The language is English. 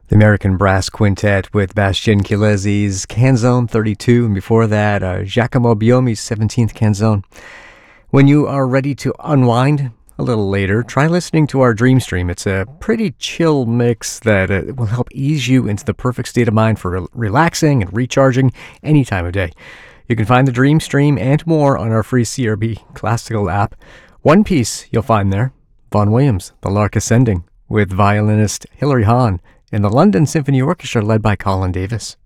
The American Brass Quintet with Bastien Kilesi's Canzone 32, and before that, Giacomo Biomi's 17th Canzone. When you are ready to unwind a little later, try listening to our Dream Stream. It's a pretty chill mix that will help ease you into the perfect state of mind for relaxing and recharging any time of day. You can find the Dream Stream and more on our free CRB Classical app. One piece you'll find there, Vaughan Williams, The Lark Ascending, with violinist Hilary Hahn, and the London Symphony Orchestra led by Colin Davis.